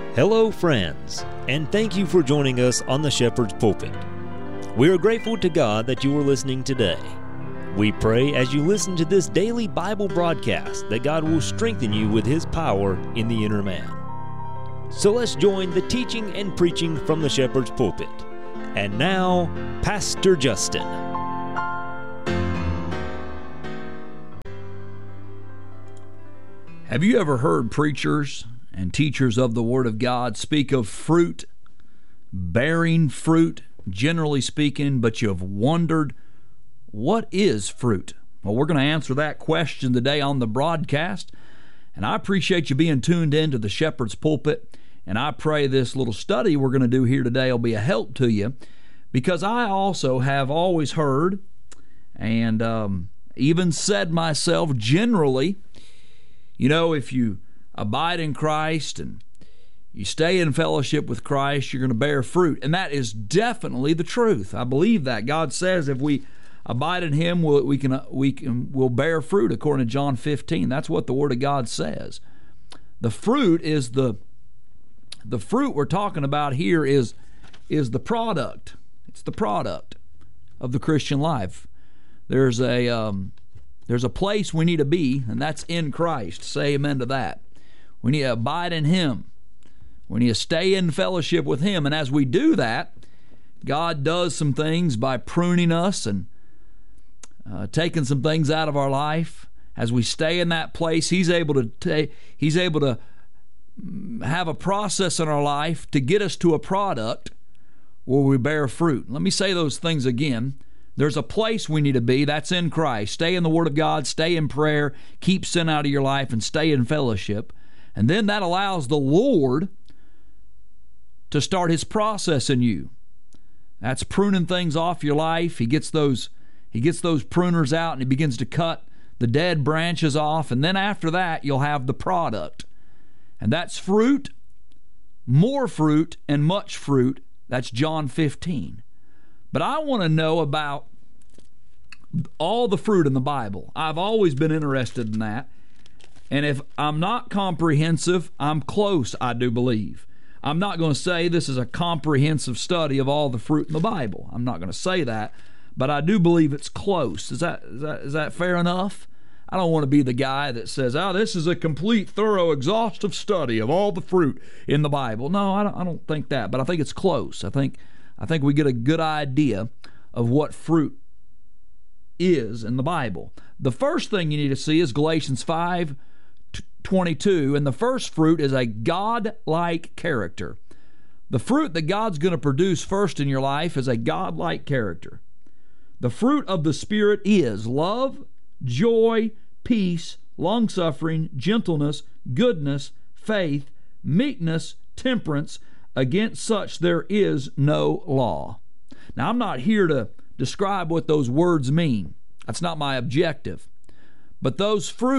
Hello, friends, and thank you for joining us on the Shepherd's Pulpit. We are grateful to God that you are listening today. We pray as you listen to this daily Bible broadcast that God will strengthen you with His power in the inner man. So let's join the teaching and preaching from the Shepherd's Pulpit. And now, Pastor Justin. Have you ever heard preachers and teachers of the Word of God speak of fruit, bearing fruit, generally speaking, but you have wondered, what is fruit? Well, we're going to answer that question today on the broadcast, and I appreciate you being tuned in to the Shepherd's Pulpit, and I pray this little study we're going to do here today will be a help to you, because I also have always heard and even said myself generally, you know, if you abide in Christ and you stay in fellowship with Christ, you're going to bear fruit. And that is definitely the truth. I believe that. God says if we abide in Him, we'll bear fruit, according to John 15. That's what the Word of God says. The fruit is the fruit we're talking about here is the product. It's the product of the Christian life. There's a place we need to be, and that's in Christ. Say amen to that. We need to abide in Him. We need to stay in fellowship with Him. And as we do that, God does some things by pruning us and taking some things out of our life. As we stay in that place, He's able to have a process in our life to get us to a product where we bear fruit. Let me say those things again. There's a place we need to be. That's in Christ. Stay in the Word of God. Stay in prayer. Keep sin out of your life and stay in fellowship. And then that allows the Lord to start His process in you. That's pruning things off your life. He gets those pruners out and He begins to cut the dead branches off. And then after that, you'll have the product. And that's fruit, more fruit, and much fruit. That's John 15. But I want to know about all the fruit in the Bible. I've always been interested in that. And if I'm not comprehensive, I'm close, I do believe. I'm not going to say this is a comprehensive study of all the fruit in the Bible. I'm not going to say that, but I do believe it's close. Is that fair enough? I don't want to be the guy that says, this is a complete, thorough, exhaustive study of all the fruit in the Bible. No, I don't think that, but I think it's close. I think we get a good idea of what fruit is in the Bible. The first thing you need to see is Galatians 5:22, and the first fruit is a God-like character. The fruit that God's going to produce first in your life is a God-like character. The fruit of the Spirit is love, joy, peace, long-suffering, gentleness, goodness, faith, meekness, temperance. Against such there is no law. Now, I'm not here to describe what those words mean. That's not my objective. But those fruit